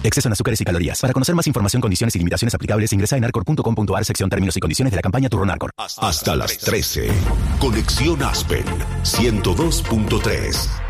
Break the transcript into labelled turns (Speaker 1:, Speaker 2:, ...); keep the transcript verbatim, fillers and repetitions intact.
Speaker 1: Exceso en azúcares y calorías. Para conocer más información, condiciones y limitaciones aplicables, ingresa en arcor punto com punto a r sección términos y condiciones de la campaña Turronarcor.
Speaker 2: Hasta las trece. Conexión Aspen ciento dos punto tres.